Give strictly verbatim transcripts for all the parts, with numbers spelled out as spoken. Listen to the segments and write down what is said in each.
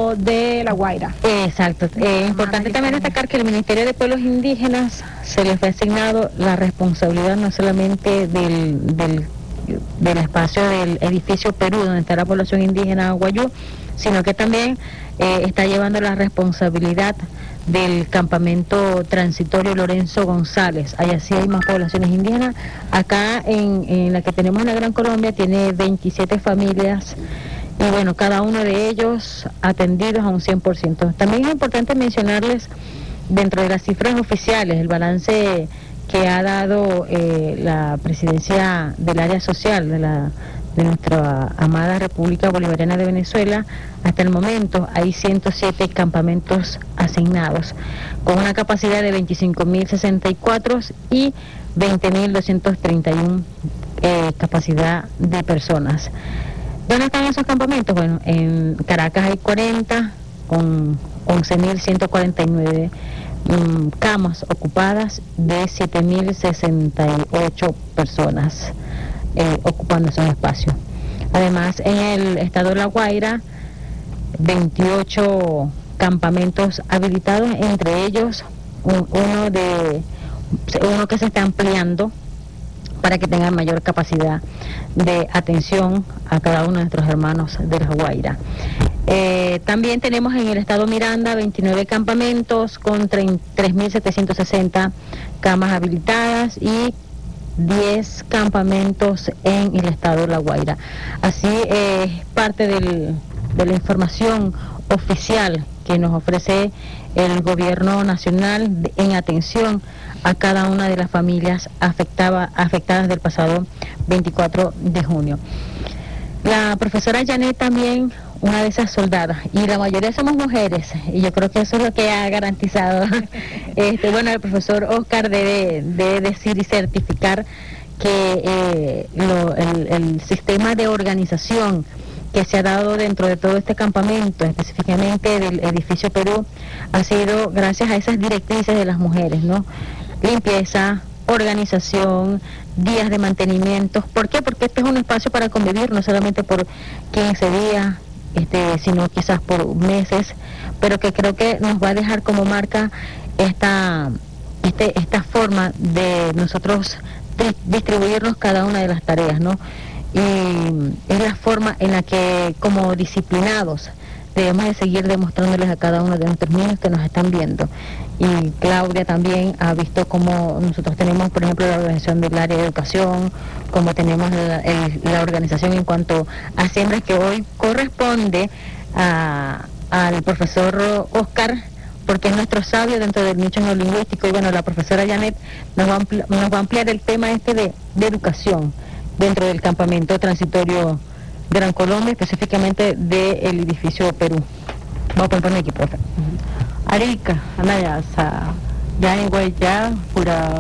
campamento de La Guaira. Exacto. Es eh, importante también destacar que el Ministerio de Pueblos Indígenas se les fue asignado la responsabilidad no solamente del, del, del espacio del edificio Perú, donde está la población indígena Guayú, sino que también eh, está llevando la responsabilidad del campamento transitorio Lorenzo González. Allá sí hay más poblaciones indígenas. Acá en, en la que tenemos en la Gran Colombia tiene veintisiete familias y bueno, cada uno de ellos atendidos a un cien por ciento. También es importante mencionarles dentro de las cifras oficiales el balance que ha dado eh, la presidencia del área social de la de nuestra amada República Bolivariana de Venezuela. Hasta el momento hay ciento siete campamentos asignados, con una capacidad de veinticinco mil sesenta y cuatro y veinte mil doscientos treinta y uno eh, capacidad de personas. ¿Dónde están esos campamentos? Bueno, en Caracas hay cuarenta, con once mil ciento cuarenta y nueve um, camas ocupadas de siete mil sesenta y ocho personas. Eh, ocupando esos espacios. Además, en el estado de La Guaira, veintiocho campamentos habilitados, entre ellos un, uno de uno que se está ampliando para que tengan mayor capacidad de atención a cada uno de nuestros hermanos de La Guaira. Eh, también tenemos en el estado Miranda veintinueve campamentos con tres mil setecientos sesenta camas habilitadas y diez campamentos en el estado de La Guaira. Así es eh, parte del, de la información oficial que nos ofrece el gobierno nacional de, en atención a cada una de las familias afectada, afectadas del pasado veinticuatro de junio. La profesora Janet también, una de esas soldadas, y la mayoría somos mujeres, y yo creo que eso es lo que ha garantizado. este, bueno, el profesor Oscar debe, debe decir y certificar que eh, lo, el, el sistema de organización que se ha dado dentro de todo este campamento, específicamente del edificio Perú, ha sido gracias a esas directrices de las mujeres, ¿no? Limpieza, organización, días de mantenimiento. ¿Por qué? Porque este es un espacio para convivir, no solamente por quince días, este, sino quizás por meses, pero que creo que nos va a dejar como marca esta, este, esta forma de nosotros de distribuirnos cada una de las tareas, ¿no? Y es la forma en la que como disciplinados debemos de seguir demostrándoles a cada uno de nuestros niños que nos están viendo. Y Claudia también ha visto cómo nosotros tenemos, por ejemplo, la organización del área de educación, como tenemos la, el, la organización en cuanto a siembras, que hoy corresponde a, al profesor Oscar, porque es nuestro sabio dentro del nicho neolingüístico. Y bueno, la profesora Janet nos va a, ampli- nos va a ampliar el tema este de, de educación dentro del campamento transitorio Gran Colombia, específicamente del edificio Perú. Vamos a poner aquí, por favor. Arica, anaya, sa, ya en Guayá, pura,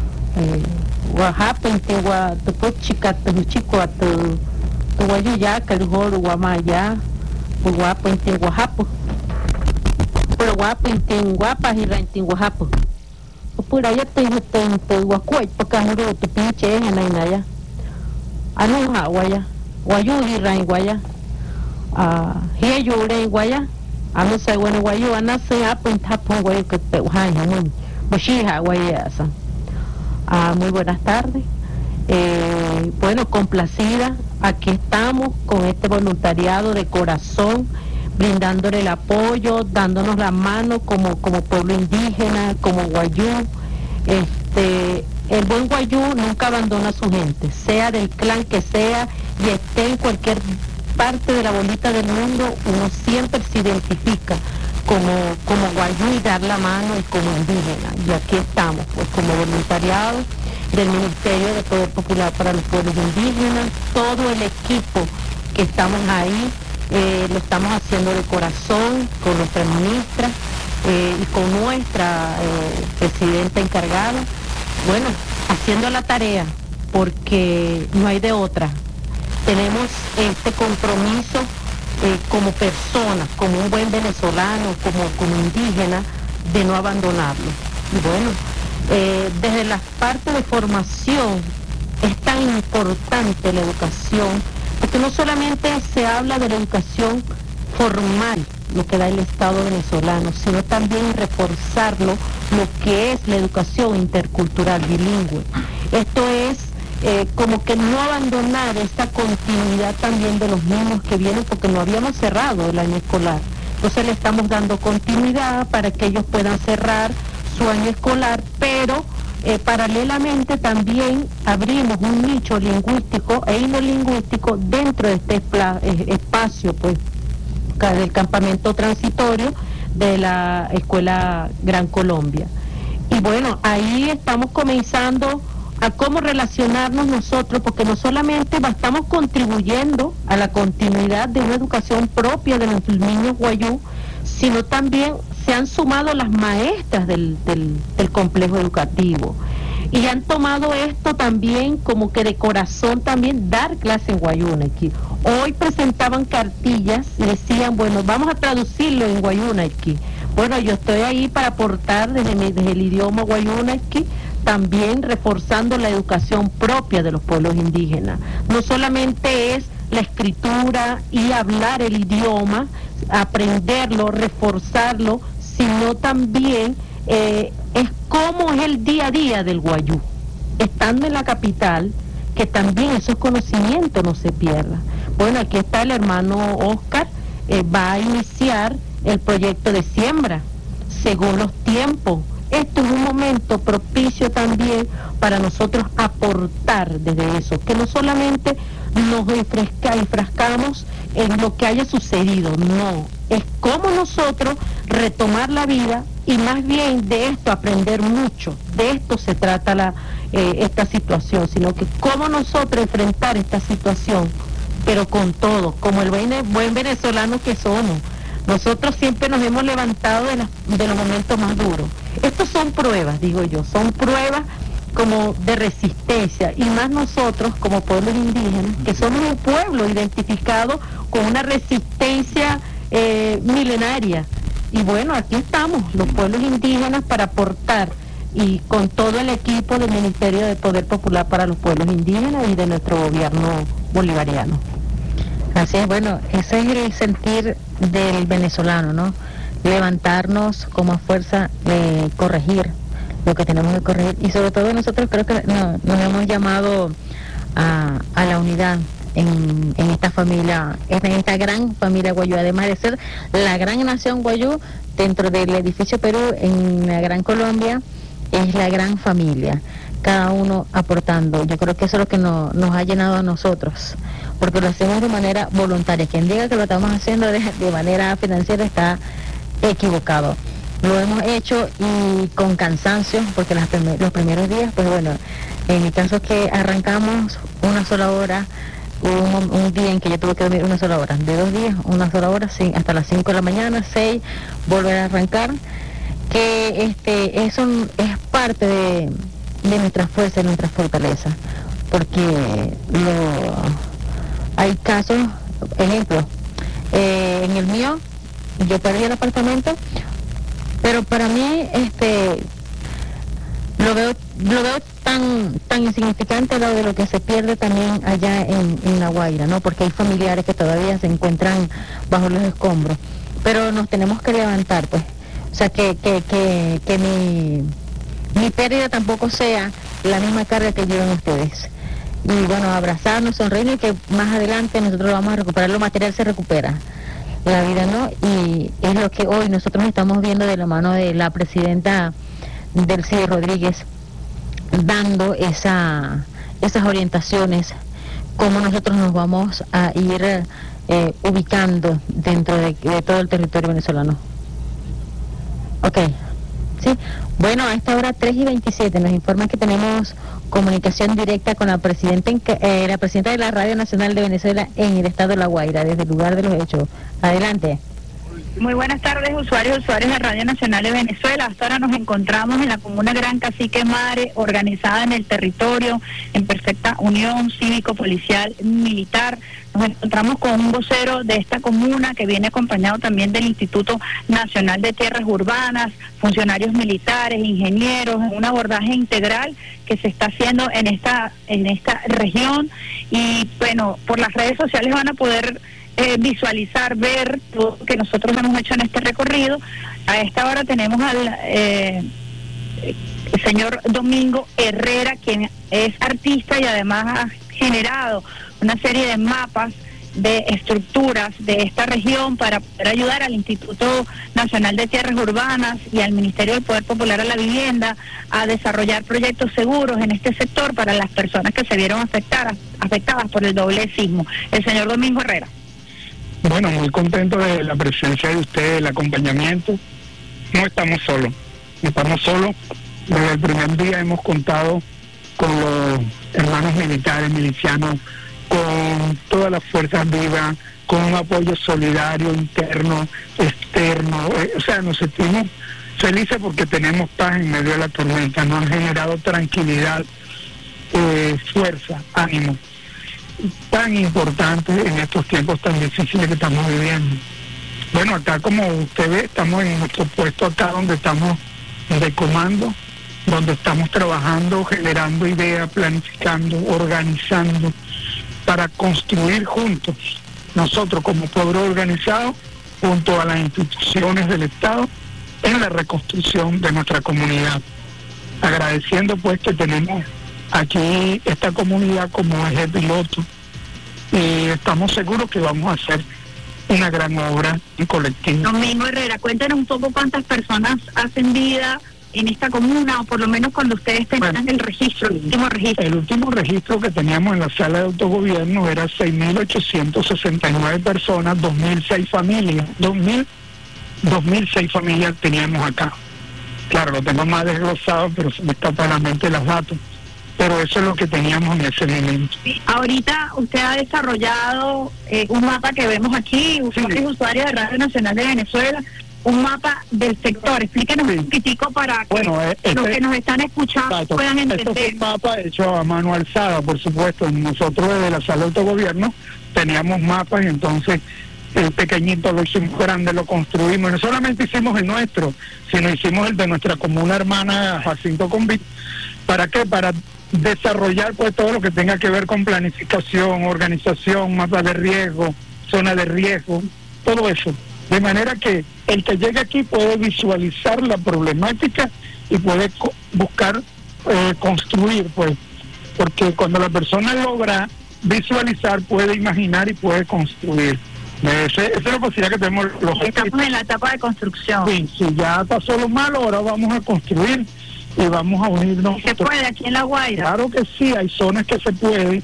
Oaxaca, Antigua, tu pochica, tu chico, tu, tu Guayuya, Calijoro, Guamaya, Guapa, Antigua, Oaxaca, pura Guapa, Antigua, Guapa, y Rantin, Oaxaca. Pura ya te digo, te, te, Guacuay, porque no tu pinche, en la inaya. Anuja, Guaya. Guayu di ran guaya, ah, hiya yure guaya, anu se bueno guayu, ana se apun tapun guayu que te uhay hamun, bushija guaya asa. Ah, muy buenas tardes. Eh, bueno, complacida, aquí estamos con este voluntariado de corazón, brindándole el apoyo, dándonos la mano como, como pueblo indígena, como guayú. Este, el buen guayú nunca abandona a su gente, sea del clan que sea y esté en cualquier parte de la bolita del mundo, uno siempre se identifica como, como guayú y dar la mano y como indígena. Y aquí estamos, pues como voluntariado del Ministerio de Poder Popular para los Pueblos Indígenas, todo el equipo que estamos ahí, eh, lo estamos haciendo de corazón con nuestra ministra eh, y con nuestra eh, presidenta encargada. Bueno, haciendo la tarea, porque no hay de otra. Tenemos este compromiso eh, como persona, como un buen venezolano, como, como indígena, de no abandonarlo. Y bueno, eh, desde la parte de formación es tan importante la educación, porque no solamente se habla de la educación formal, lo que da el Estado venezolano, sino también reforzarlo, lo que es la educación intercultural bilingüe. Esto es eh, como que no abandonar esta continuidad también de los niños que vienen, porque no habíamos cerrado el año escolar. Entonces le estamos dando continuidad para que ellos puedan cerrar su año escolar, pero eh, paralelamente también abrimos un nicho lingüístico e inolingüístico dentro de este espla, eh, espacio pues del campamento transitorio de la Escuela Gran Colombia. Y bueno, ahí estamos comenzando a cómo relacionarnos nosotros, porque no solamente estamos contribuyendo a la continuidad de una educación propia de nuestros niños guayú, sino también se han sumado las maestras del, del, del complejo educativo y han tomado esto también como que de corazón también dar clase en Guayunequi. Hoy presentaban cartillas y decían, bueno, vamos a traducirlo en Guayunequi. Bueno, yo estoy ahí para aportar desde, mi, desde el idioma Guayunequi, también reforzando la educación propia de los pueblos indígenas. No solamente es la escritura y hablar el idioma, aprenderlo, reforzarlo, sino también eh, es cómo es el día a día del guayú, estando en la capital, que también esos conocimientos no se pierdan. Bueno, aquí está el hermano Oscar, eh, va a iniciar el proyecto de siembra, según los tiempos. Esto es un momento propicio también para nosotros aportar desde eso, que no solamente nos enfresca, enfrascamos en lo que haya sucedido, no, es cómo nosotros retomar la vida y más bien de esto aprender mucho, de esto se trata la, eh, esta situación, sino que cómo nosotros enfrentar esta situación, pero con todo, como el buen, buen venezolano que somos. Nosotros siempre nos hemos levantado de, la, de los momentos más duros. Estos son pruebas, digo yo, son pruebas como de resistencia, y más nosotros como pueblos indígenas, que somos un pueblo identificado con una resistencia eh, milenaria. Y bueno, aquí estamos, los pueblos indígenas, para aportar, y con todo el equipo del Ministerio de Poder Popular para los Pueblos Indígenas y de nuestro gobierno bolivariano. Así es, bueno, ese es el sentir del venezolano, ¿no? Levantarnos como fuerza de corregir lo que tenemos que corregir, y sobre todo nosotros creo que no, nos hemos llamado a, a la unidad en, en esta familia, en esta gran familia guayú, además de ser la gran nación guayú dentro del edificio Perú en la Gran Colombia, es la gran familia, cada uno aportando. Yo creo que eso es lo que no, nos ha llenado a nosotros, porque lo hacemos de manera voluntaria. Quien diga que lo estamos haciendo de, de manera financiera está equivocado. Lo hemos hecho y con cansancio, porque las primer, los primeros días, pues bueno, en mi caso es que arrancamos una sola hora, un, un día en que yo tuve que dormir una sola hora, de dos días, una sola hora, sí, hasta las cinco de la mañana, seis, volver a arrancar, que este eso es parte de, de nuestra fuerza y nuestra fortaleza, porque lo, hay casos, ejemplo, eh, en el mío, yo perdí el apartamento, pero para mí este lo veo lo veo tan tan insignificante lo de lo que se pierde también allá en, en La Guaira, ¿no? Porque hay familiares que todavía se encuentran bajo los escombros, pero nos tenemos que levantar, pues, o sea, que que que, que mi mi pérdida tampoco sea la misma carga que llevan ustedes, y bueno, abrazarnos, sonreír, y que más adelante nosotros lo vamos a recuperar, lo material se recupera, la vida no, y es lo que hoy nosotros estamos viendo de la mano de la presidenta Delcy Rodríguez, dando esa esas orientaciones, cómo nosotros nos vamos a ir eh, ubicando dentro de, de todo el territorio venezolano. Ok, sí, bueno, a esta hora tres y veintisiete nos informan que tenemos comunicación directa con la presidenta, eh, la presidenta de la Radio Nacional de Venezuela en el estado de La Guaira, desde el lugar de los hechos. Adelante. Muy buenas tardes, usuarios y usuarios de Radio Nacional de Venezuela. Hasta ahora nos encontramos en la comuna Gran Cacique Mare, organizada en el territorio, en perfecta unión cívico-policial militar. Nos encontramos con un vocero de esta comuna que viene acompañado también del Instituto Nacional de Tierras Urbanas, funcionarios militares, ingenieros, en un abordaje integral que se está haciendo en esta, en esta región. Y bueno, por las redes sociales van a poder eh, visualizar, ver todo lo que nosotros hemos hecho en este recorrido. A esta hora tenemos al eh, el señor Domingo Herrera, quien es artista y además ha generado una serie de mapas de estructuras de esta región para poder ayudar al Instituto Nacional de Tierras Urbanas y al Ministerio del Poder Popular a la Vivienda a desarrollar proyectos seguros en este sector para las personas que se vieron afectadas, afectadas por el doble sismo. El señor Domingo Herrera. Bueno, muy contento de la presencia de usted, el acompañamiento. No estamos solos, no estamos solos. Desde el primer día hemos contado con los hermanos militares, milicianos, con todas las fuerzas vivas, con un apoyo solidario, interno, externo. Eh, o sea, nos sentimos felices porque tenemos paz en medio de la tormenta, nos han generado tranquilidad, eh, fuerza, ánimo, tan importante en estos tiempos tan difíciles que estamos viviendo. Bueno, acá como usted ve, estamos en nuestro puesto acá donde estamos de comando, donde estamos trabajando, generando ideas, planificando, organizando, para construir juntos, nosotros como pueblo organizado, junto a las instituciones del Estado, en la reconstrucción de nuestra comunidad. Agradeciendo pues que tenemos aquí esta comunidad como eje piloto y estamos seguros que vamos a hacer una gran obra en colectivo. Domingo Herrera, cuéntenos un poco cuántas personas hacen vida en esta comuna, o por lo menos cuando ustedes tenían bueno, el registro, el último registro. El último registro que teníamos en la sala de autogobierno era seis mil ochocientos sesenta y nueve personas, dos mil seis familias, dos mil seis familias teníamos acá. Claro, lo tengo más desglosado, pero se me escapan la mente los datos. Pero eso es lo que teníamos en ese momento. Ahorita usted ha desarrollado eh, un mapa que vemos aquí, usted sí. es usuario de Radio Nacional de Venezuela, un mapa del sector. Explíquenos sí. un poquitico para que bueno, este, los que nos están escuchando exacto. puedan entender. Este es un mapa hecho a mano alzada, por supuesto. Nosotros desde la sala de autogobierno teníamos mapas y entonces el pequeñito lo hicimos grande, lo construimos. No solamente hicimos el nuestro, sino hicimos el de nuestra comuna hermana Jacinto Convit. ¿Para qué? Para desarrollar pues todo lo que tenga que ver con planificación, organización, mapa de riesgo, zona de riesgo, todo eso. De manera que el que llegue aquí puede visualizar la problemática y puede co- buscar eh, construir, pues, porque cuando la persona logra visualizar, puede imaginar y puede construir. Esa es la posibilidad que tenemos los Estamos en la etapa de construcción. Sí, si ya pasó lo malo, ahora vamos a construir y vamos a unirnos. ¿Se puede aquí en La Guaira? Claro que sí, hay zonas que se puede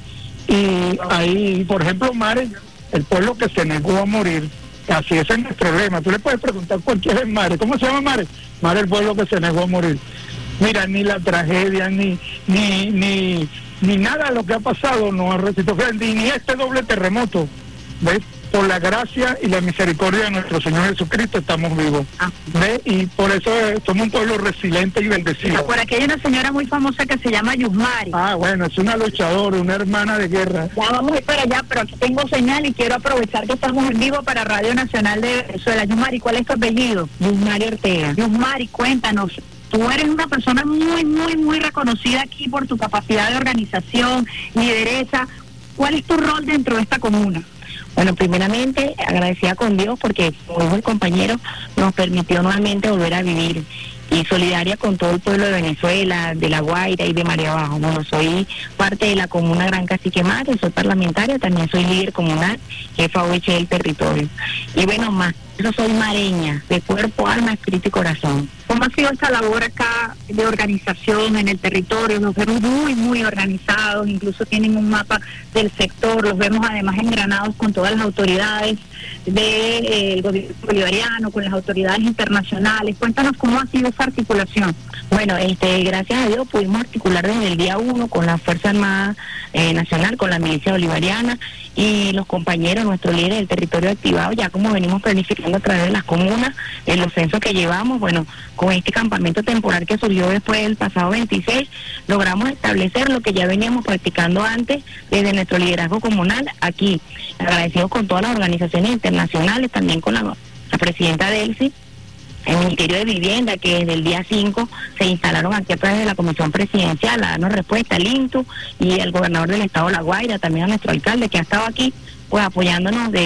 y ahí, por ejemplo, Mare, el pueblo que se negó a morir. Así ese es nuestro lema. Tú le puedes preguntar cualquier vez, Mare, ¿cómo se llama Mare? Mare, el pueblo que se negó a morir. Mira, ni la tragedia, ni ni ni ni nada de lo que ha pasado nos ha resistido, ni, ni este doble terremoto, ¿ves? Por la gracia y la misericordia de nuestro Señor Jesucristo estamos vivos. Ah. ¿Ves? Y por eso eh, somos un pueblo resiliente y bendecido. Por aquí hay una señora muy famosa que se llama Yusmari. Ah, bueno, es una luchadora, una hermana de guerra. Ya vamos a ir para allá, pero aquí tengo señal y quiero aprovechar que estamos en vivo para Radio Nacional de Venezuela. Yusmari, ¿cuál es tu apellido? Yusmari Ortega. Yusmari, cuéntanos. Tú eres una persona muy, muy, muy reconocida aquí por tu capacidad de organización, lideresa. ¿Cuál es tu rol dentro de esta comuna? Bueno, primeramente agradecida con Dios porque, como dijo el compañero, nos permitió nuevamente volver a vivir, y solidaria con todo el pueblo de Venezuela, de La Guaira y de María Abajo. Bueno, soy parte de la comuna Gran Cacique Mare, soy parlamentaria, también soy líder comunal, jefa O H del territorio. Y bueno, más, yo soy mareña, de cuerpo, alma, espíritu y corazón. ¿Cómo ha sido esta labor acá de organización en el territorio? Los vemos muy, muy organizados, incluso tienen un mapa del sector, los vemos además engranados con todas las autoridades del de, eh, gobierno bolivariano, con las autoridades internacionales. Cuéntanos cómo ha sido esa articulación. Bueno, este, gracias a Dios pudimos articular desde el día uno con la Fuerza Armada eh, Nacional, con la milicia bolivariana y los compañeros, nuestros líderes del territorio activado, ya como venimos planificando a través de las comunas, en los censos que llevamos. Bueno, con este campamento temporal que surgió después del pasado veintiséis, logramos establecer lo que ya veníamos practicando antes desde nuestro liderazgo comunal aquí. Agradecidos con todas las organizaciones internacionales, también con la, la presidenta Delcy, el Ministerio de Vivienda, que desde el día cinco se instalaron aquí a través de la Comisión Presidencial a darnos respuesta, al INTU, y el gobernador del estado de La Guaira, también a nuestro alcalde que ha estado aquí, pues apoyándonos de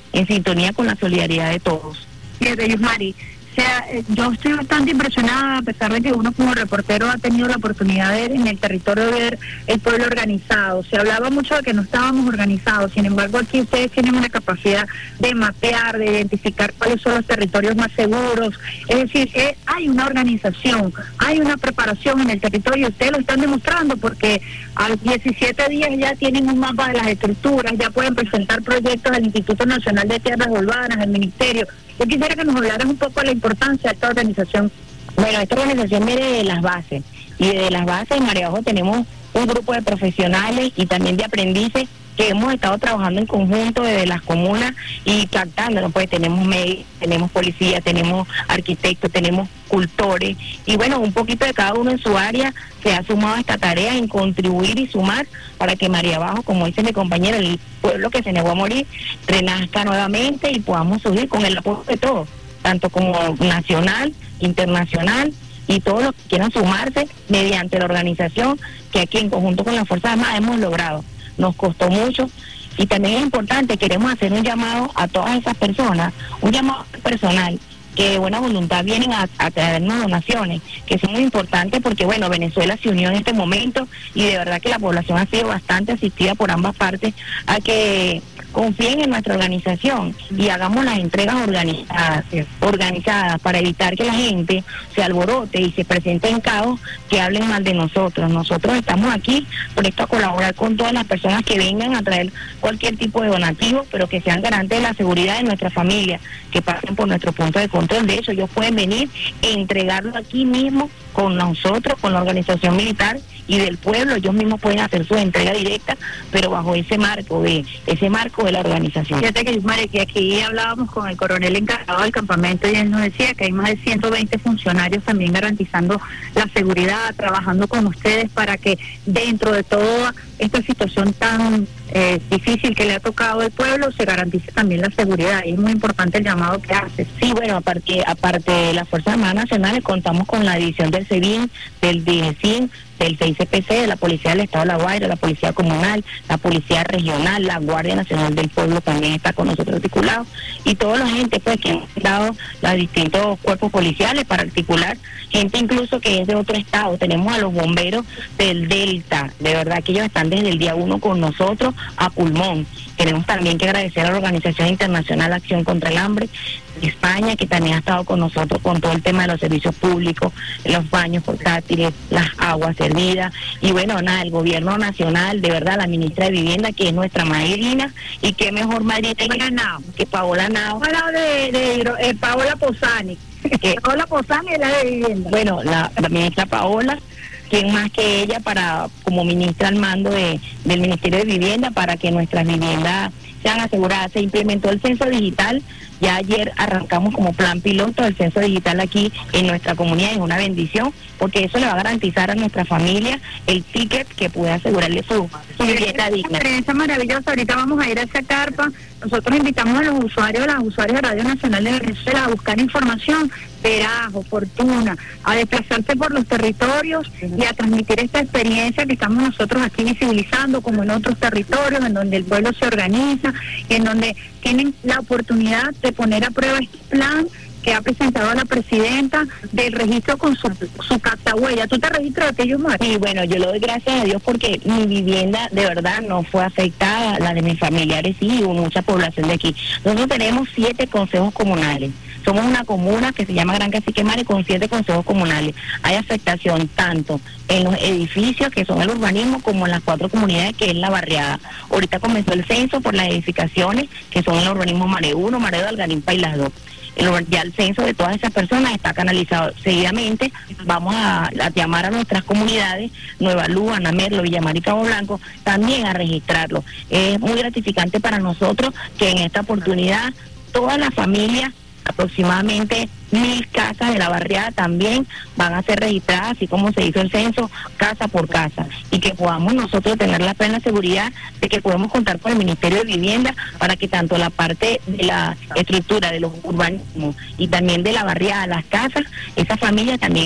en sintonía con la solidaridad de todos. Fíjate, Yusmari, o sea, yo estoy bastante impresionada, a pesar de que uno como reportero ha tenido la oportunidad de en el territorio ver el pueblo organizado. Se hablaba mucho de que no estábamos organizados, sin embargo aquí ustedes tienen una capacidad de mapear, de identificar cuáles son los territorios más seguros. Es decir, eh, hay una organización, hay una preparación en el territorio, ustedes lo están demostrando porque a los diecisiete días ya tienen un mapa de las estructuras, ya pueden presentar proyectos al Instituto Nacional de Tierras Urbanas, al Ministerio. Yo quisiera que nos hablaras un poco de la importancia de esta organización. Bueno, esta organización viene de las bases, y de las bases en María Abajo tenemos un grupo de profesionales y también de aprendices que hemos estado trabajando en conjunto desde las comunas y captándonos, pues tenemos médicos, tenemos policía, tenemos arquitectos, tenemos cultores, y bueno, un poquito de cada uno en su área se ha sumado a esta tarea en contribuir y sumar para que María Abajo, como dice mi compañera, el pueblo que se negó a morir, renazca nuevamente y podamos subir con el apoyo de todos, tanto como nacional, internacional, y todos los que quieran sumarse mediante la organización que aquí en conjunto con las Fuerzas Armadas hemos logrado. Nos costó mucho y también es importante, queremos hacer un llamado a todas esas personas, un llamado personal, que de buena voluntad vienen a, a traernos donaciones, que son muy importantes porque bueno, Venezuela se unió en este momento y de verdad que la población ha sido bastante asistida por ambas partes a que confíen en nuestra organización y hagamos las entregas organizadas, organizadas para evitar que la gente se alborote y se presente en caos, que hablen mal de nosotros. Nosotros estamos aquí prestos a colaborar con todas las personas que vengan a traer cualquier tipo de donativo, pero que sean garantes de la seguridad de nuestra familia, que pasen por nuestro punto de control. De hecho, ellos pueden venir e entregarlo aquí mismo con nosotros, con la organización militar y del pueblo. Ellos mismos pueden hacer su entrega directa, pero bajo ese marco de ese marco de la organización. Fíjate que, Yusmari, que aquí hablábamos con el coronel encargado del campamento y él nos decía que hay más de ciento veinte funcionarios también garantizando la seguridad, trabajando con ustedes para que dentro de toda esta situación tan eh, difícil que le ha tocado al pueblo se garantice también la seguridad. Y es muy importante el llamado que hace. Sí, bueno, aparte, aparte de las Fuerzas Armadas Nacionales, contamos con la división del SEBIN, del DIGESIN, del C I C P C, de la Policía del Estado de La Guaira, la Policía Comunal, la Policía Regional, la Guardia Nacional del Pueblo también está con nosotros articulado, y toda la gente pues que han dado los distintos cuerpos policiales para articular, gente incluso que es de otro estado. Tenemos a los bomberos del Delta, de verdad que ellos están desde el día uno con nosotros a pulmón. Tenemos también que agradecer a la Organización Internacional Acción contra el Hambre de España, que también ha estado con nosotros con todo el tema de los servicios públicos, los baños portátiles, las aguas servidas, y bueno, nada, el gobierno nacional, de verdad, la ministra de Vivienda, que es nuestra madrina, y qué mejor madrina que Paola Nao. de, de, de eh, Paola Posani. Que, Paola Posani es la de Vivienda. Bueno, la, la ministra Paola, ¿quién más que ella para como ministra al mando de, del Ministerio de Vivienda para que nuestras viviendas sean aseguradas? Se implementó el censo digital, ya ayer arrancamos como plan piloto el censo digital aquí en nuestra comunidad, es una bendición, porque eso le va a garantizar a nuestra familia el ticket que pueda asegurarle su, su vivienda digna. Una experiencia maravillosa. Ahorita vamos a ir a esa carpa. Nosotros invitamos a los usuarios, a las usuarias de Radio Nacional de Venezuela a buscar información veraz, oportuna, a desplazarse por los territorios y a transmitir esta experiencia que estamos nosotros aquí visibilizando, como en otros territorios, en donde el pueblo se organiza y en donde tienen la oportunidad de poner a prueba este plan que ha presentado a la presidenta del registro con su, su cartahuella. ¿Tú te registras de ellos, María? Sí, bueno, yo le doy gracias a Dios porque mi vivienda de verdad no fue afectada, la de mis familiares sí, hubo mucha población de aquí. Nosotros tenemos siete consejos comunales. Somos una comuna que se llama Gran Cacique Mare con siete consejos comunales. Hay afectación tanto en los edificios que son el urbanismo como en las cuatro comunidades que es la barriada. Ahorita comenzó el censo por las edificaciones que son el urbanismo Mare uno, Mare dos, Algarimpa y las dos. El, ya el censo de todas esas personas está canalizado. Seguidamente vamos a, a llamar a nuestras comunidades, Nueva Luz, Anamerlo, Villamar y Cabo Blanco, también a registrarlo. Es muy gratificante para nosotros que en esta oportunidad todas las familias, aproximadamente mil casas de la barriada también van a ser registradas, así como se hizo el censo, casa por casa, y que podamos nosotros tener la plena seguridad de que podemos contar con el Ministerio de Vivienda para que tanto la parte de la estructura de los urbanismos y también de la barriada, las casas, esas familias también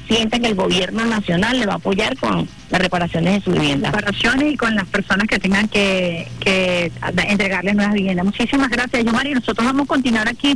sienta que el gobierno nacional le va a apoyar con las reparaciones de su vivienda. Reparaciones y con las personas que tengan que, que entregarles nuevas viviendas. Muchísimas gracias, Yomari. Nosotros vamos a continuar aquí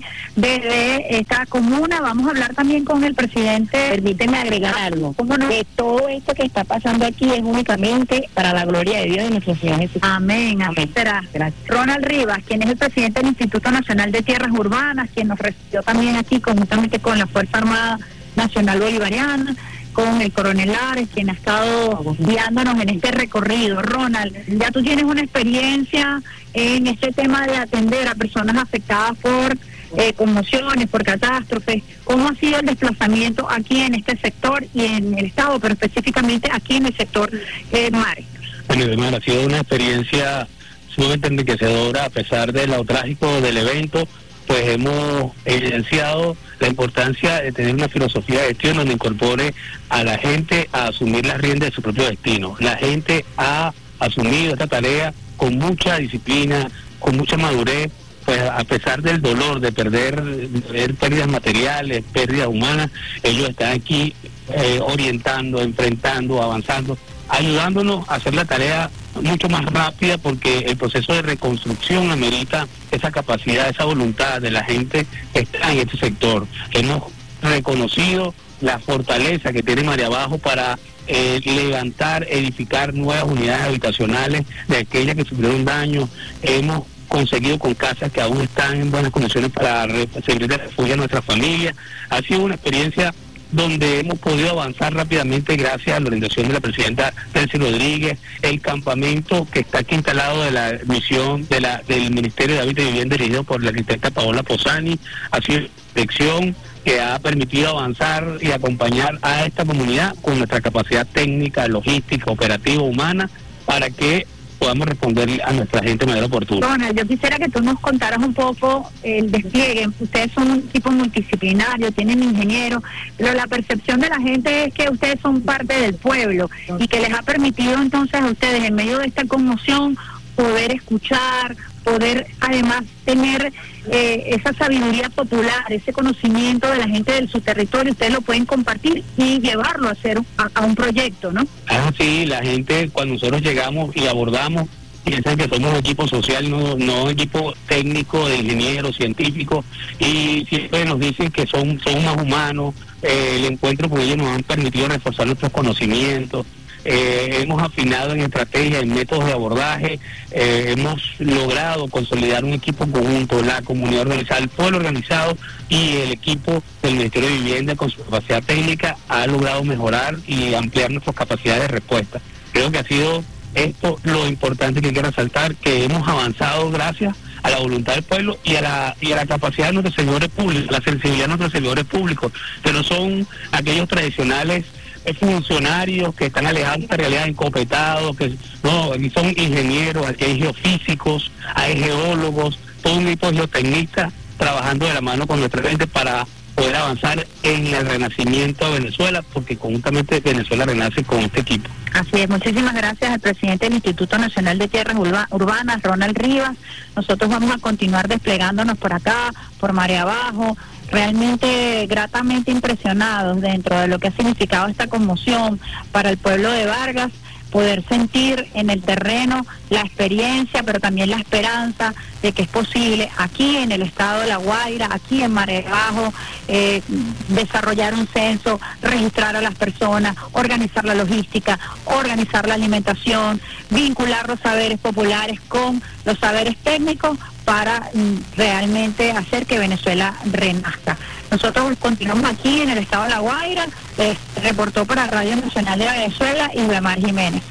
desde esta comuna. Vamos a hablar también con el presidente. Permíteme agregar algo. ¿Cómo no? Que todo esto que está pasando aquí es únicamente para la gloria de Dios y nuestro Señor Jesucristo. Amén, amén. Será. Gracias. Ronald Rivas, quien es el presidente del Instituto Nacional de Tierras Urbanas, quien nos recibió también aquí conjuntamente con la Fuerza Armada Nacional Bolivariana, con el coronel Ares, quien ha estado guiándonos en este recorrido. Ronald, ya tú tienes una experiencia en este tema de atender a personas afectadas por eh, conmociones, por catástrofes. ¿Cómo ha sido el desplazamiento aquí en este sector y en el estado, pero específicamente aquí en el sector eh, Mare? Bueno, hermano, ha sido una experiencia sumamente enriquecedora, a pesar de lo trágico del evento. Pues hemos evidenciado la importancia de tener una filosofía de gestión donde incorpore a la gente a asumir las riendas de su propio destino. La gente ha asumido esta tarea con mucha disciplina, con mucha madurez, pues a pesar del dolor de perder, de ver pérdidas materiales, pérdidas humanas, ellos están aquí eh, orientando, enfrentando, avanzando, ayudándonos a hacer la tarea mucho más rápida, porque el proceso de reconstrucción amerita esa capacidad, esa voluntad de la gente que está en este sector. Hemos reconocido la fortaleza que tiene María Abajo para eh, levantar, edificar nuevas unidades habitacionales de aquellas que sufrieron daño. Hemos conseguido con casas que aún están en buenas condiciones para servir de refugio a nuestra familia. Ha sido una experiencia donde hemos podido avanzar rápidamente gracias a la orientación de la presidenta Delcy Rodríguez, el campamento que está aquí instalado de la misión de la del Ministerio de Hábitat y Vivienda dirigido por la arquitecta Paola Posani, ha sido una dirección que ha permitido avanzar y acompañar a esta comunidad con nuestra capacidad técnica, logística, operativa, humana, para que podamos responderle a nuestra gente de manera oportuna. Donald, yo quisiera que tú nos contaras un poco el despliegue. Ustedes son un equipo multidisciplinario, tienen ingenieros, pero la percepción de la gente es que ustedes son parte del pueblo y que les ha permitido entonces a ustedes, en medio de esta conmoción, poder escuchar, poder además tener eh, esa sabiduría popular, ese conocimiento de la gente de su territorio. Ustedes lo pueden compartir y llevarlo a hacer a, a un proyecto, ¿no? Ah, sí, la gente cuando nosotros llegamos y abordamos piensan que somos un equipo social, no, no un equipo técnico de ingenieros, científicos, y siempre nos dicen que son, son más humanos. Eh, el encuentro con ellos nos han permitido reforzar nuestros conocimientos. Eh, hemos afinado en estrategias, en métodos de abordaje, eh, hemos logrado consolidar un equipo conjunto, la comunidad organizada, el pueblo organizado y el equipo del Ministerio de Vivienda con su capacidad técnica ha logrado mejorar y ampliar nuestras capacidades de respuesta. Creo que ha sido esto lo importante que hay que resaltar, que hemos avanzado gracias a la voluntad del pueblo y a la y a la capacidad de nuestros servidores públicos, la sensibilidad de nuestros servidores públicos, que no son aquellos tradicionales funcionarios que están alejados de esta realidad, encopetados, que no, aquí son ingenieros, aquí hay geofísicos, hay geólogos, todo un equipo de geotecnistas trabajando de la mano con nuestra gente para poder avanzar en el renacimiento de Venezuela, porque conjuntamente Venezuela renace con este equipo. Así es, muchísimas gracias al presidente del Instituto Nacional de Tierras Urba, Urbanas, Ronald Rivas. Nosotros vamos a continuar desplegándonos por acá, por Marea Abajo, realmente gratamente impresionados dentro de lo que ha significado esta conmoción para el pueblo de Vargas, poder sentir en el terreno la experiencia, pero también la esperanza de que es posible aquí en el estado de La Guaira, aquí en Marea Abajo, eh, desarrollar un censo, registrar a las personas, organizar la logística, organizar la alimentación, vincular los saberes populares con los saberes técnicos para mm, realmente hacer que Venezuela renazca. Nosotros continuamos aquí en el estado de La Guaira, eh, reportó para Radio Nacional de Venezuela Islamar Jiménez.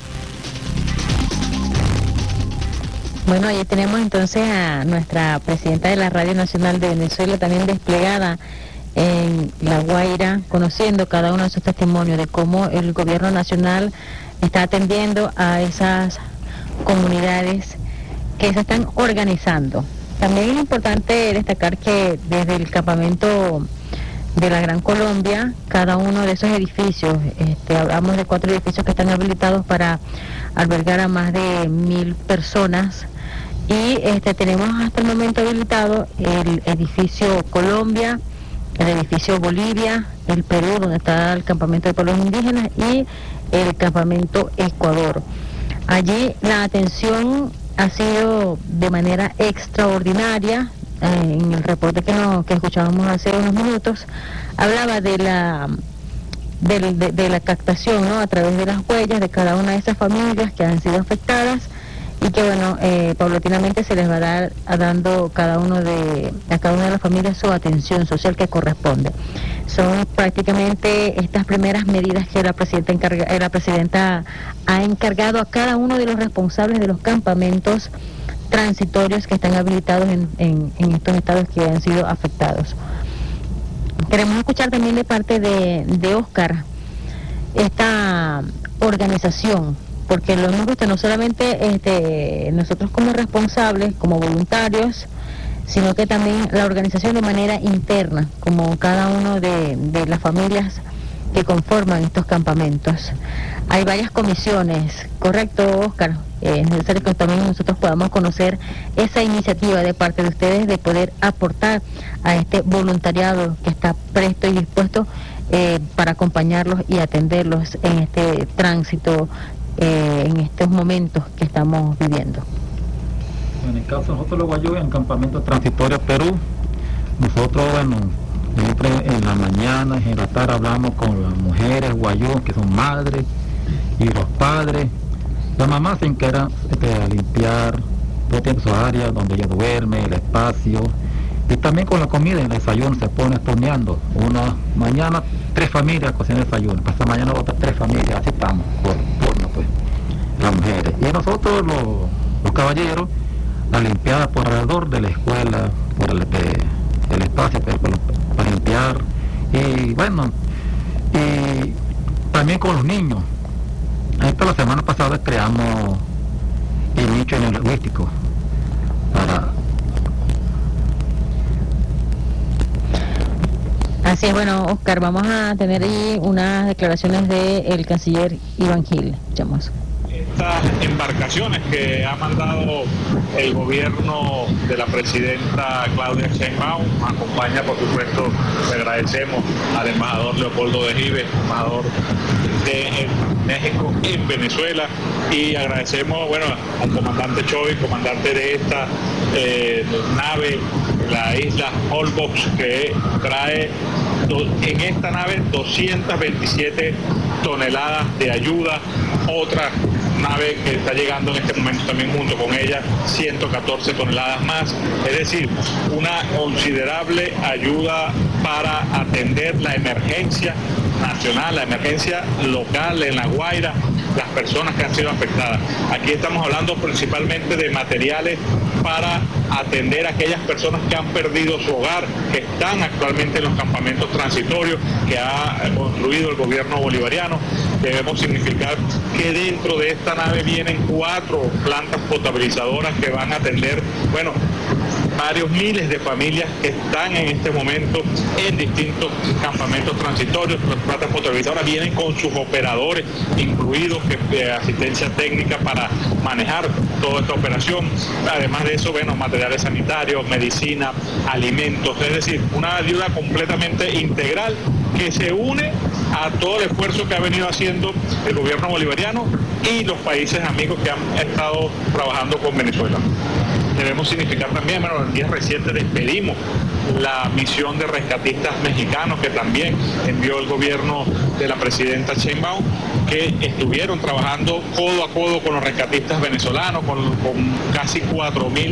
Bueno, ahí tenemos entonces a nuestra presidenta de la Radio Nacional de Venezuela, también desplegada en La Guaira, conociendo cada uno de sus testimonios de cómo el gobierno nacional está atendiendo a esas comunidades que se están organizando. También es importante destacar que desde el campamento de la Gran Colombia, cada uno de esos edificios, este, hablamos de cuatro edificios que están habilitados para albergar a más de mil personas, y este, tenemos hasta el momento habilitado el edificio Colombia, el edificio Bolivia, el Perú, donde está el campamento de pueblos indígenas, y el campamento Ecuador. Allí la atención ha sido de manera extraordinaria. Eh, en el reporte que, no, que escuchábamos hace unos minutos, hablaba de la de, de, de la captación, ¿no?, a través de las huellas de cada una de esas familias que han sido afectadas, y que bueno, eh, paulatinamente se les va a dar a dando cada uno de a cada una de las familias su atención social que corresponde. Son prácticamente estas primeras medidas que la presidenta encarga, eh, la presidenta ha encargado a cada uno de los responsables de los campamentos transitorios que están habilitados en, en, en estos estados que han sido afectados. Queremos escuchar también de parte de, de Oscar esta organización, porque lo hemos visto no solamente este, nosotros como responsables, como voluntarios, sino que también la organización de manera interna, como cada uno de, de las familias que conforman estos campamentos. Hay varias comisiones, ¿correcto, Oscar? Eh, es necesario que también nosotros podamos conocer esa iniciativa de parte de ustedes de poder aportar a este voluntariado que está presto y dispuesto eh, para acompañarlos y atenderlos en este tránsito, eh, en estos momentos que estamos viviendo. En el caso de nosotros los guayú, en campamento transitorio Perú, nosotros, bueno, siempre en la mañana y en la tarde hablamos con las mujeres guayú, que son madres, y los padres. La mamá se encarga de limpiar todo tiempo su área donde ella duerme, el espacio, y también con la comida, el desayuno se pone turneando. Una mañana tres familias cocinan desayuno, pasada mañana otras tres familias, así estamos por turno, pues, las mujeres. Y nosotros los, los caballeros, la limpiada por alrededor de la escuela, por el, el espacio para, para limpiar, y bueno, y también con los niños. Esta la semana pasada creamos el nicho lingüístico para... Así es, bueno, Oscar, vamos a tener ahí unas declaraciones del canciller Iván Gil. Escuchamos. Estas embarcaciones que ha mandado el gobierno de la presidenta Claudia Sheinbaum acompaña, por supuesto, le agradecemos al embajador Leopoldo de Gives, embajador de México en Venezuela, y agradecemos, bueno, al comandante Choi, comandante de esta eh, nave, la isla Holbox, que trae en esta nave doscientas veintisiete toneladas de ayuda, otra nave que está llegando en este momento también junto con ella ciento catorce toneladas más, es decir, una considerable ayuda para atender la emergencia nacional, la emergencia local en La Guaira, las personas que han sido afectadas. Aquí estamos hablando principalmente de materiales para atender a aquellas personas que han perdido su hogar, que están actualmente en los campamentos transitorios que ha construido el gobierno bolivariano. Debemos significar que dentro de esta nave vienen cuatro plantas potabilizadoras que van a atender, bueno, varios miles de familias que están en este momento en distintos campamentos transitorios. Las plantas potabilizadoras vienen con sus operadores incluidos, que, de asistencia técnica para manejar toda esta operación. Además de eso, bueno, materiales sanitarios, medicina, alimentos, es decir, una ayuda completamente integral que se une a todo el esfuerzo que ha venido haciendo el gobierno bolivariano y los países amigos que han estado trabajando con Venezuela. Debemos significar también, bueno, en días recientes despedimos la misión de rescatistas mexicanos que también envió el gobierno de la presidenta Sheinbaum, que estuvieron trabajando codo a codo con los rescatistas venezolanos, con, con casi cuatro mil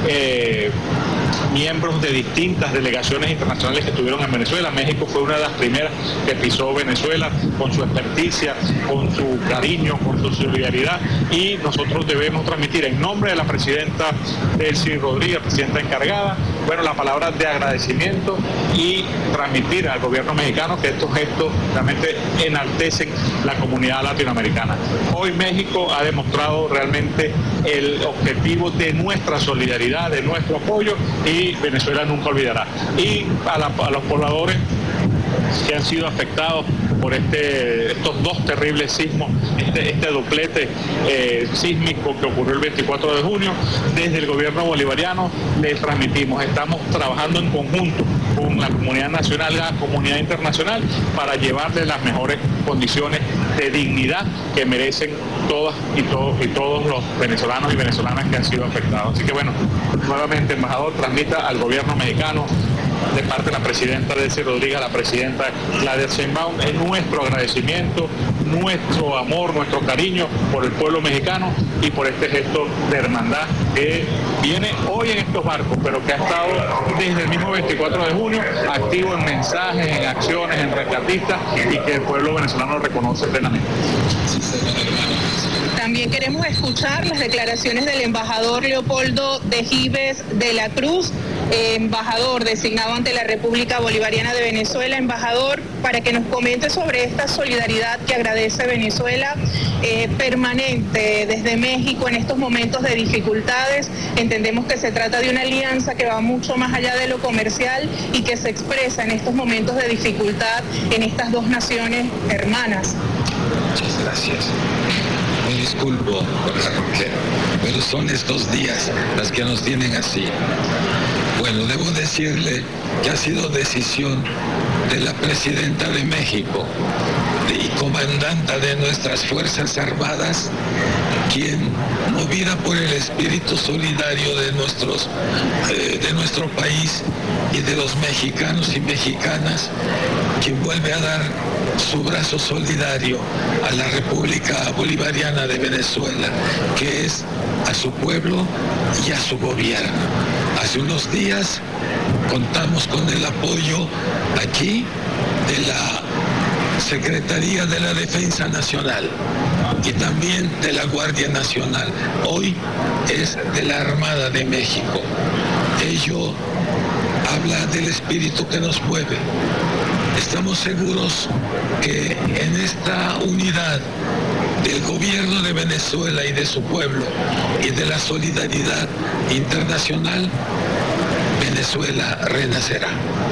eh, miembros de distintas delegaciones internacionales que estuvieron en Venezuela. México fue una de las primeras que pisó Venezuela con su experticia, con su cariño, con su solidaridad, y nosotros debemos transmitir en nombre de la presidenta Delcy Rodríguez, presidenta encargada, bueno, la palabra de agradecimiento y transmitir al gobierno mexicano que estos gestos realmente enaltecen la comunidad latinoamericana. Hoy México ha demostrado realmente el objetivo de nuestra solidaridad, de nuestro apoyo, y Venezuela nunca olvidará. Y a, la, a los pobladores que han sido afectados por este, estos dos terribles sismos, este, este doblete eh, sísmico que ocurrió el veinticuatro de junio, desde el gobierno bolivariano les transmitimos, estamos trabajando en conjunto con la comunidad nacional, la comunidad internacional, para llevarle las mejores condiciones de dignidad que merecen todas y todos y todos los venezolanos y venezolanas que han sido afectados. Así que bueno, nuevamente, embajador, transmita al gobierno mexicano, de parte de la presidenta Delcy Rodríguez, a la presidenta Claudia Sheinbaum, es nuestro agradecimiento, nuestro amor, nuestro cariño por el pueblo mexicano y por este gesto de hermandad que viene hoy en estos barcos, pero que ha estado desde el mismo veinticuatro de junio activo en mensajes, en acciones, en rescatistas, y que el pueblo venezolano reconoce plenamente. También queremos escuchar las declaraciones del embajador Leopoldo de Gives de la Cruz, eh, embajador designado ante la República Bolivariana de Venezuela. Embajador, para que nos comente sobre esta solidaridad que agradece Venezuela, eh, permanente desde México en estos momentos de dificultades. Entendemos que se trata de una alianza que va mucho más allá de lo comercial y que se expresa en estos momentos de dificultad en estas dos naciones hermanas. Muchas gracias. Me disculpo por la ronquera, pero son estos días las que nos tienen así. Bueno, debo decirle que ha sido decisión de la presidenta de México y comandante de nuestras Fuerzas Armadas, quien, movida por el espíritu solidario de, nuestros, eh, de nuestro país y de los mexicanos y mexicanas, quien vuelve a dar su brazo solidario a la República Bolivariana de Venezuela, que es a su pueblo y a su gobierno. Hace unos días contamos con el apoyo aquí de la Secretaría de la Defensa Nacional y también de la Guardia Nacional. Hoy es de la Armada de México. Ello habla del espíritu que nos mueve. Estamos seguros que en esta unidad del gobierno de Venezuela y de su pueblo y de la solidaridad internacional, Venezuela renacerá.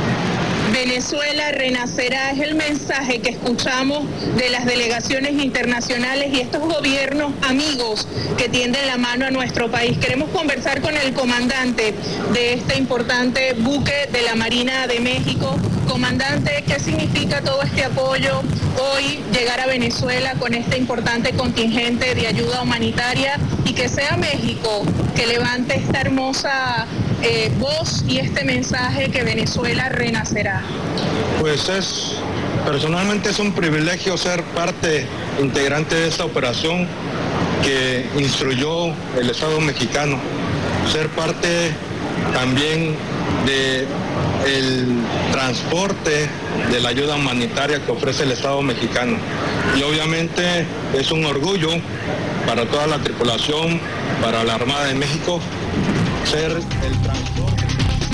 Venezuela renacerá es el mensaje que escuchamos de las delegaciones internacionales y estos gobiernos amigos que tienden la mano a nuestro país. Queremos conversar con el comandante de este importante buque de la Marina de México. Comandante, ¿qué significa todo este apoyo hoy, llegar a Venezuela con este importante contingente de ayuda humanitaria, y que sea México que levante esta hermosa eh, voz y este mensaje que Venezuela renacerá? Pues es, personalmente es un privilegio ser parte integrante de esta operación que instruyó el Estado mexicano, ser parte también de el transporte de la ayuda humanitaria que ofrece el Estado mexicano. Y obviamente es un orgullo para toda la tripulación, para la Armada de México, ser el transporte.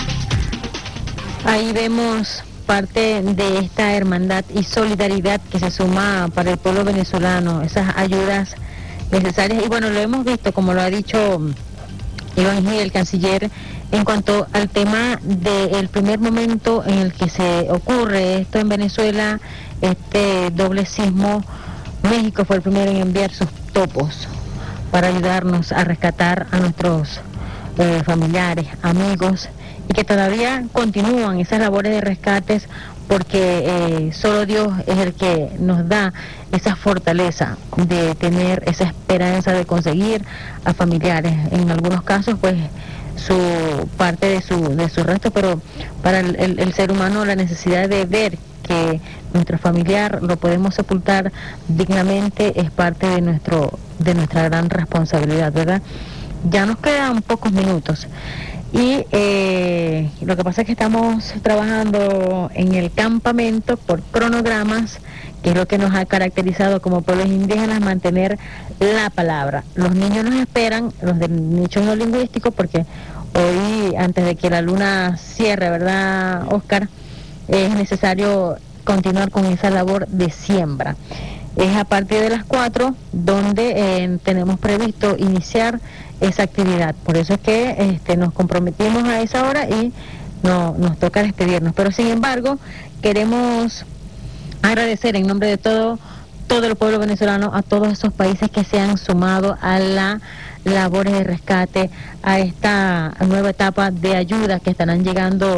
Ahí vemos parte de esta hermandad y solidaridad que se suma para el pueblo venezolano, esas ayudas necesarias. Y bueno, lo hemos visto, como lo ha dicho Iván Gil, el canciller, en cuanto al tema del primer momento en el que se ocurre esto en Venezuela, este doble sismo. México fue el primero en enviar sus topos para ayudarnos a rescatar a nuestros eh, familiares, amigos, y que todavía continúan esas labores de rescates, porque eh, solo Dios es el que nos da esa fortaleza de tener esa esperanza de conseguir a familiares, en algunos casos pues su parte de su de su resto, pero para el, el, el ser humano la necesidad de ver que nuestro familiar lo podemos sepultar dignamente es parte de nuestro de nuestra gran responsabilidad, ¿verdad? Ya nos quedan pocos minutos y eh, lo que pasa es que estamos trabajando en el campamento por cronogramas, que es lo que nos ha caracterizado como pueblos indígenas, mantener la palabra. Los niños nos esperan, los del nicho no lingüístico, porque hoy, antes de que la luna cierre, ¿verdad, Oscar?, es necesario continuar con esa labor de siembra. Es a partir de las cuatro donde eh, tenemos previsto iniciar esa actividad. Por eso es que este, nos comprometimos a esa hora y no, nos toca despedirnos. Pero sin embargo, queremos agradecer en nombre de todo, todo el pueblo venezolano a todos esos países que se han sumado a la labores de rescate, a esta nueva etapa de ayuda que estarán llegando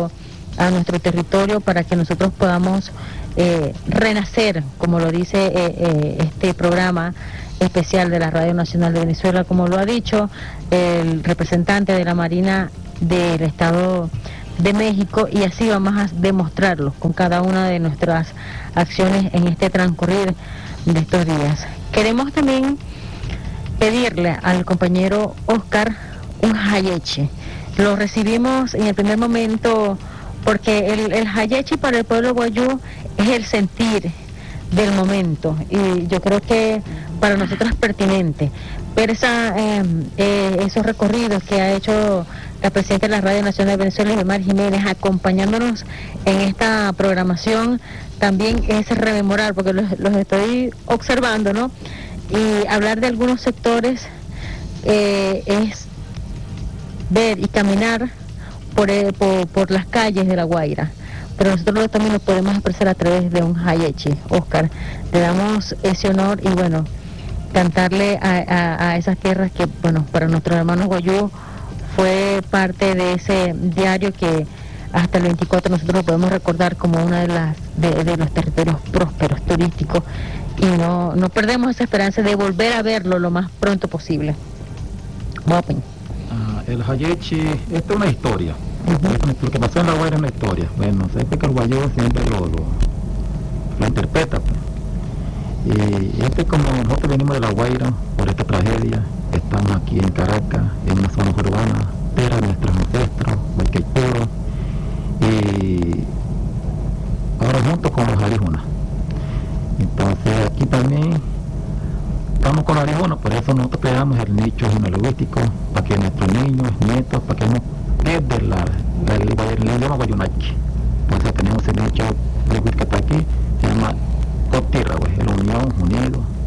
a nuestro territorio para que nosotros podamos eh, renacer, como lo dice eh, eh, este programa especial de la Radio Nacional de Venezuela, como lo ha dicho el representante de la Marina del Estado de México, y así vamos a demostrarlo con cada una de nuestras acciones en este transcurrir de estos días. Queremos también pedirle al compañero Oscar un hayeche. Lo recibimos en el primer momento porque el, el hayeche para el pueblo guayú es el sentir del momento, y yo creo que para nosotros es pertinente ver esa, eh, eh, esos recorridos que ha hecho la presidenta de la Radio Nacional de Venezuela, Vilmar Jiménez, acompañándonos en esta programación. También es rememorar, porque los, los estoy observando, ¿no? Y hablar de algunos sectores eh, es ver y caminar por, eh, por, por las calles de La Guaira. Pero nosotros también lo podemos expresar a través de un hayeche. Oscar, le damos ese honor y bueno, cantarle a, a, a esas tierras que, bueno, para nuestros hermanos guayú fue parte de ese diario que hasta el veinticuatro nosotros lo podemos recordar como una de las de, de los territorios prósperos turísticos, y no, no perdemos esa esperanza de volver a verlo lo más pronto posible. Ah, el hayeche, esta es una historia. Uh-huh. Lo que pasó en La Guaira es una historia. Bueno, sé que el guayú siempre lo, lo, lo interpreta, pues. Y este, como nosotros venimos de La Guaira por esta tragedia, estamos aquí en Caracas, en una zona urbana, tierra de nuestros ancestros, Huaycaipuro, y ahora junto con los Arijuna. Entonces aquí también estamos con los Arijuna, por eso nosotros creamos el nicho genealógico, para que nuestros niños, nietos, para que no desde la, la, la, el idioma guayunachi. Por eso tenemos el nicho lingüístico que está aquí, se llama Cotirra, pues, el unión, unido.